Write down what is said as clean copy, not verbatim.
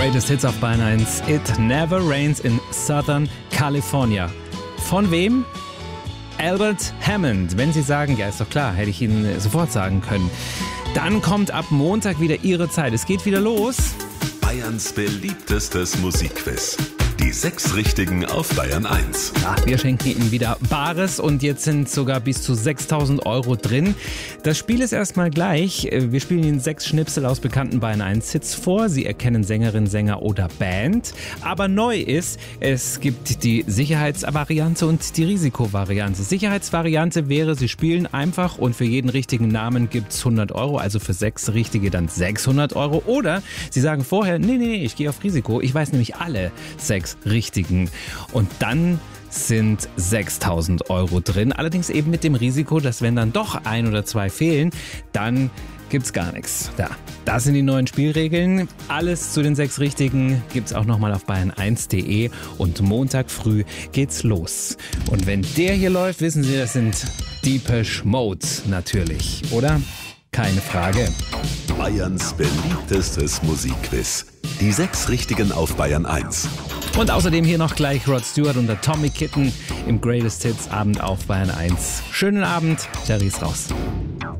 Greatest Hits auf Bayern 1. It Never Rains in Southern California. Von wem? Albert Hammond. Wenn Sie sagen, ja, ist doch klar, hätte ich Ihnen sofort sagen können. Dann kommt ab Montag wieder Ihre Zeit. Es geht wieder los. Bayerns beliebtestes Musikquiz. Die 6 Richtigen auf Bayern 1. Ja, wir schenken Ihnen wieder Bares und jetzt sind sogar bis zu 6.000 Euro drin. Das Spiel ist erstmal gleich. Wir spielen Ihnen 6 Schnipsel aus bekannten Bayern 1 Hits vor. Sie erkennen Sängerin, Sänger oder Band. Aber neu ist, es gibt die Sicherheitsvariante und die Risikovariante. Sicherheitsvariante wäre, Sie spielen einfach und für jeden richtigen Namen gibt es 100 Euro, also für 6 Richtige dann 600 Euro. Oder Sie sagen vorher, nee, ich gehe auf Risiko. Ich weiß nämlich alle 6 Richtigen. Und dann sind 6.000 Euro drin. Allerdings eben mit dem Risiko, dass wenn dann doch 1 oder 2 fehlen, dann gibt's gar nichts. Ja, das sind die neuen Spielregeln. Alles zu den 6 Richtigen gibt's auch nochmal auf bayern1.de und Montag früh geht's los. Und wenn der hier läuft, wissen Sie, das sind Depeche Mode natürlich, oder? Keine Frage. Bayerns beliebtestes Musikquiz. Die 6 Richtigen auf Bayern 1. Und außerdem hier noch gleich Rod Stewart und der Tommy Kitten im Greatest Hits Abend auf Bayern 1. Schönen Abend, Jerry ist raus.